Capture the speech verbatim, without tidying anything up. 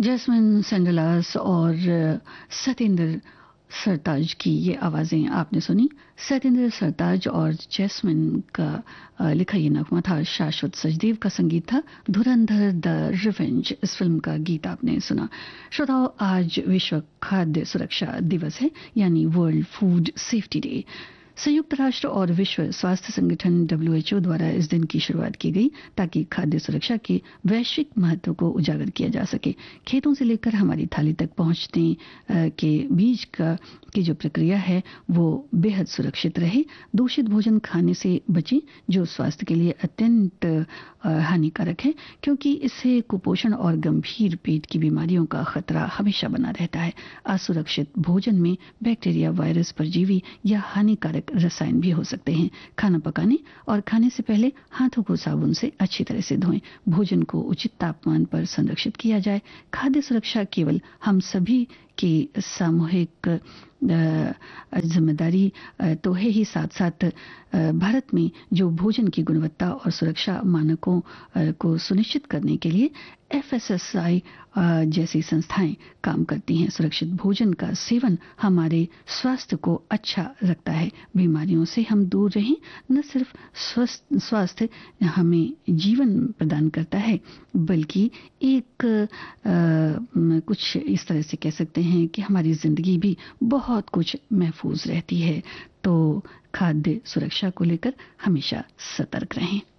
Jasmine सेंडलास और सतेंद्र सरताज की ये आवाज़ें आपने सुनी। सतेंद्र सरताज और जैस्मिन का अ, लिखा ये नगमा था। शाश्वत सचदेव का संगीत था। धुरंधर द रिवेंज इस फिल्म का गीत आपने सुना। श्रोताओ, आज विश्व खाद्य सुरक्षा दिवस है, यानी वर्ल्ड फूड सेफ्टी डे। संयुक्त राष्ट्र और विश्व स्वास्थ्य संगठन डब्ल्यू एच ओ द्वारा इस दिन की शुरुआत की गई ताकि खाद्य सुरक्षा के वैश्विक महत्व को उजागर किया जा सके। खेतों से लेकर हमारी थाली तक पहुंचने अ, के बीज का की जो प्रक्रिया है वो बेहद सुरक्षित रहे। दूषित भोजन खाने से बचें जो स्वास्थ्य के लिए अत्यंत अ, हानिकारक है, क्योंकि इससे कुपोषण और गंभीर पेट की बीमारियों का खतरा हमेशा बना रहता है। असुरक्षित भोजन में बैक्टीरिया, वायरस, परजीवी या हानिकारक रसायन भी हो सकते हैं। खाना पकाने और खाने से पहले हाथों को साबुन से अच्छी तरह से धोएं। भोजन को उचित तापमान पर संरक्षित किया जाए। खाद्य सुरक्षा केवल हम सभी की सामूहिक अ, जिम्मेदारी अ, तो है ही, साथ साथ अ, भारत में जो भोजन की गुणवत्ता और सुरक्षा मानकों अ, को सुनिश्चित करने के लिए एफ एस एस आई जैसी संस्थाएं काम करती हैं। सुरक्षित भोजन का सेवन हमारे स्वास्थ्य को अच्छा रखता है। बीमारियों से हम दूर रहें। न सिर्फ स्वस्थ स्वास्थ्य हमें जीवन प्रदान करता है, बल्कि एक अ, कुछ इस तरह से कह सकते हैं कि हमारी जिंदगी भी बहुत कुछ महफूज रहती है। तो खाद्य सुरक्षा को लेकर हमेशा सतर्क रहें।